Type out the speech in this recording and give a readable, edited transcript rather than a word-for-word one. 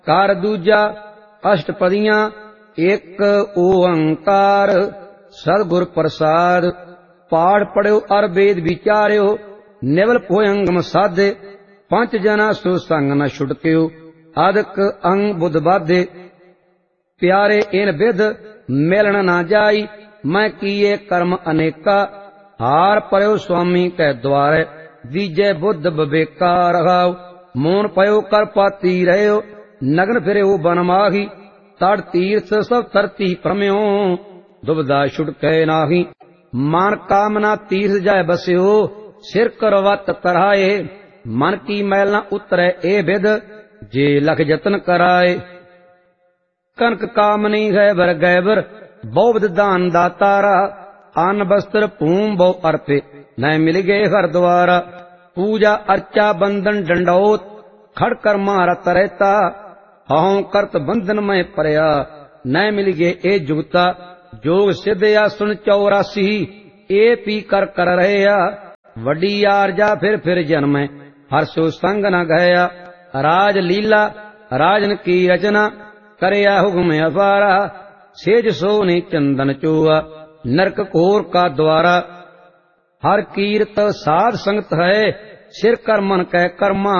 ਕਰ ਦੂਜਾ ਅਸ਼ਟਪਦੀਆਂ ਇੱਕ ਓੰਕਾਰ ਸਤਿਗੁਰ ਪ੍ਰਸਾਦ। ਪਾਠ ਪੜਿਓ ਅਰ ਵੇਦ ਵਿਚਾਰਿਓ ਨਿਵਲ ਭੋਇੰਗਮ ਸਾਧੇ। ਪੰਜ ਜਨਾ ਸੋ ਸੰਗ ਨ ਛੁਟਕਿਓ ਅਦਕ ਅੰਗ ਬੁੱਧ ਬਾਧੇ। ਪਿਆਰੇ ਇਨ ਵਿਦ ਮਿਲਣ ਨਾ ਜਾਈ ਮੈਂ ਕੀਏ ਕਰਮ ਅਨੇਕਾ। ਹਾਰ ਪਰਿਓ ਸੁਆਮੀ ਕੈ ਦੁਆਰੇ ਦੀਜੈ ਬੁੱਧ ਵਿਵੇਕਾ। ਰਹਾਉ ਮੋਨ ਪਇਓ ਕਰ ਪਾਤੀ ਰਹਿਓ ਨਗਨ ਫਿਰਿਓ ਬਨ ਮਾਹੀ। ਤੜ ਤੀਰਥ ਸਭ ਧਰਤੀ ਭ੍ਰਮਿਓ ਦੁਬਦਾ ਛੁਟਕੈ ਨਾਹੀ। ਮਨ ਕਾਮਨਾ ਤੀਰਥ ਜਾਇ ਬਸਿਓ ਸਿਰ ਕਰਵਤ ਤਰਾਏ। ਮਨ ਕੀ ਮੈਲ ਨ ਉਤਰੈ ਏ ਵਿਦ ਜੇ ਲਖ ਯਤਨ ਕਰਾਏ। ਕਨਕ ਕਾਮਨੀ ਹੈ ਬਰ ਗੈਬਰ ਬਹੁ ਦਾਨ ਦਾਤਾਰਾ। ਅੰਨ ਬਸਤਰ ਭੂਮ ਬਹੁ ਅਰਪੇ ਨੈ ਮਿਲ ਗਏ ਹਰ ਦੁਆਰਾ। ਪੂਜਾ ਅਰਚਾ ਬੰਦਨ ਡੰਡੌਤ ਖੜ ਕਰਮਾ ਰਤ ਰਹਿਤਾ। ਹਉ ਕਰਤ ਬੰਧਨ ਮੈਂ ਪਰਿਆ ਨੈ ਮਿਲ ਗਏ ਇਹ ਜੁਗਤਾ। ਜੋਗ ਸਿੱਧ ਆਸਣ 84 ਇਹ ਪੀ ਕਰ ਰਹਿਆ। ਵੱਡੀ ਆਰਜਾ ਫਿਰ ਜਨਮੈ ਹਰ ਸੋ ਸੰਗ ਨ ਗਇਆ। ਰਾਜ ਲੀਲਾ ਰਾਜਨ ਕੀ ਰਚਨਾ ਕਰਿਆ ਹੁਕਮ ਅਪਾਰਾ। ਸੇਜ ਸੋਨੇ ਚੰਦਨ ਚੋਆ ਨਰਕ ਘੋਰ ਕਾ ਦੁਆਰਾ। ਹਰ ਕੀਰਤ ਸਾਧ ਸੰਗਤ ਹੈ ਸਿਰ ਕਰ ਮਨ ਕੈ ਕਰਮਾ।